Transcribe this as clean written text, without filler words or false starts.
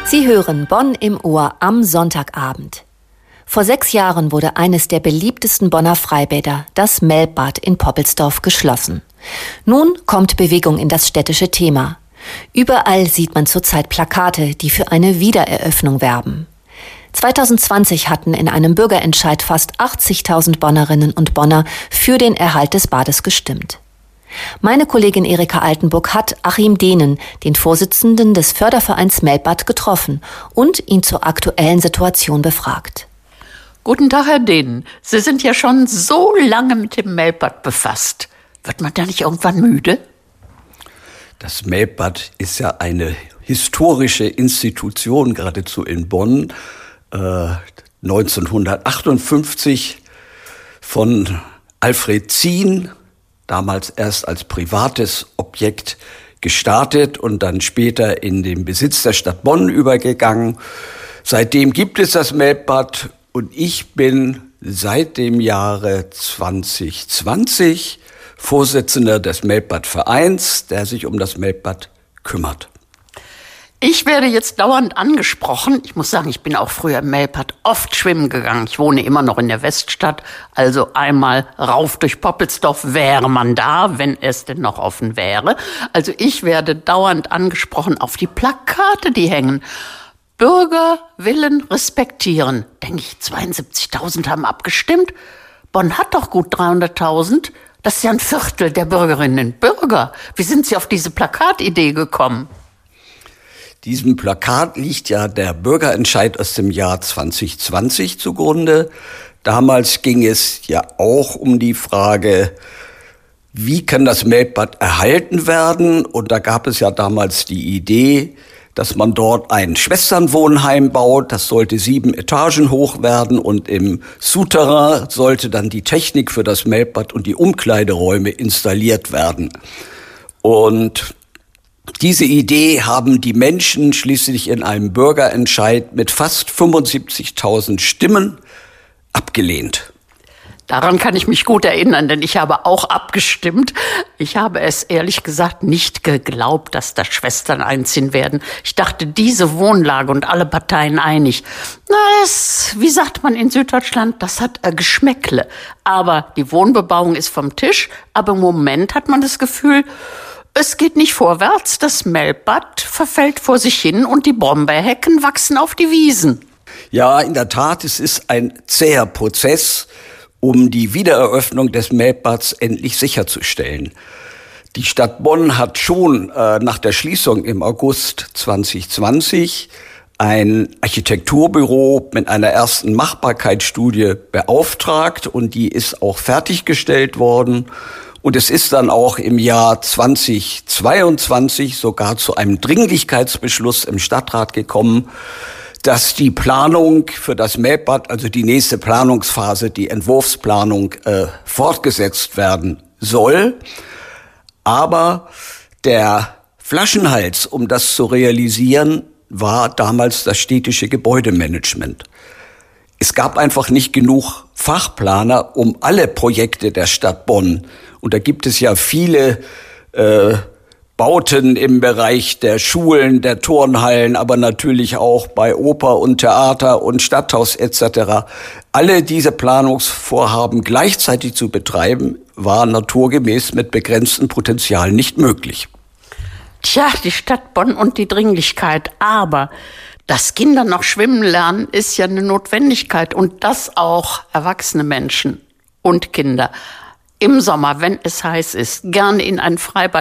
Sie hören Bonn im Ohr am Sonntagabend. Vor 6 Jahren wurde eines der beliebtesten Bonner Freibäder, das Melbbad in Poppelsdorf, geschlossen. Nun kommt Bewegung in das städtische Thema. Überall sieht man zurzeit Plakate, die für eine Wiedereröffnung werben. 2020 hatten in einem Bürgerentscheid fast 80.000 Bonnerinnen und Bonner für den Erhalt des Bades gestimmt. Meine Kollegin Erika Altenburg hat Achim Dehnen, den Vorsitzenden des Fördervereins Melbbad, getroffen und ihn zur aktuellen Situation befragt. Guten Tag, Herr Dehnen. Sie sind ja schon so lange mit dem Melbbad befasst. Wird man da nicht irgendwann müde? Das Melbbad ist ja eine historische Institution, geradezu in Bonn. 1958 von Alfred Zien, damals erst als privates Objekt gestartet und dann später in den Besitz der Stadt Bonn übergegangen. Seitdem gibt es das Melbbad und ich bin seit dem Jahre 2020 Vorsitzender des Melbbad-Vereins, der sich um das Melbbad kümmert. Ich werde jetzt dauernd angesprochen. Ich muss sagen, ich bin auch früher im Melbbad oft schwimmen gegangen. Ich wohne immer noch in der Weststadt, also einmal rauf durch Poppelsdorf wäre man da, wenn es denn noch offen wäre. Also ich werde dauernd angesprochen auf die Plakate, die hängen. Bürger willen respektieren. Denke ich, 72.000 haben abgestimmt. Bonn hat doch gut 300.000. Das ist ja ein Viertel der Bürgerinnen und Bürger. Wie sind Sie auf diese Plakatidee gekommen? Diesem Plakat liegt ja der Bürgerentscheid aus dem Jahr 2020 zugrunde. Damals ging es ja auch um die Frage, wie kann das Melbbad erhalten werden? Und da gab es ja damals die Idee, dass man dort ein Schwesternwohnheim baut. Das sollte 7 Etagen hoch werden und im Souterrain sollte dann die Technik für das Melbbad und die Umkleideräume installiert werden. Und diese Idee haben die Menschen schließlich in einem Bürgerentscheid mit fast 75.000 Stimmen abgelehnt. Daran kann ich mich gut erinnern, denn ich habe auch abgestimmt. Ich habe es ehrlich gesagt nicht geglaubt, dass da Schwestern einziehen werden. Ich dachte, diese Wohnlage und alle Parteien einig. Wie sagt man in Süddeutschland, das hat ein Geschmäckle. Aber die Wohnbebauung ist vom Tisch. Aber im Moment hat man das Gefühl, es geht nicht vorwärts, das Melbbad verfällt vor sich hin und die Brombeerhecken wachsen auf die Wiesen. Ja, in der Tat, es ist ein zäher Prozess, um die Wiedereröffnung des Melbbads endlich sicherzustellen. Die Stadt Bonn hat schon nach der Schließung im August 2020 ein Architekturbüro mit einer ersten Machbarkeitsstudie beauftragt und die ist auch fertiggestellt worden. Und es ist dann auch im Jahr 2022 sogar zu einem Dringlichkeitsbeschluss im Stadtrat gekommen, dass die Planung für das Melbbad, also die nächste Planungsphase, die Entwurfsplanung, fortgesetzt werden soll. Aber der Flaschenhals, um das zu realisieren, war damals das städtische Gebäudemanagement. Es gab einfach nicht genug Fachplaner, um alle Projekte der Stadt Bonn, und da gibt es ja viele Bauten im Bereich der Schulen, der Turnhallen, aber natürlich auch bei Oper und Theater und Stadthaus etc. Alle diese Planungsvorhaben gleichzeitig zu betreiben, war naturgemäß mit begrenztem Potenzial nicht möglich. Tja, die Stadt Bonn und die Dringlichkeit, aber dass Kinder noch schwimmen lernen, ist ja eine Notwendigkeit und das auch erwachsene Menschen und Kinder im Sommer, wenn es heiß ist, gerne in ein Freibad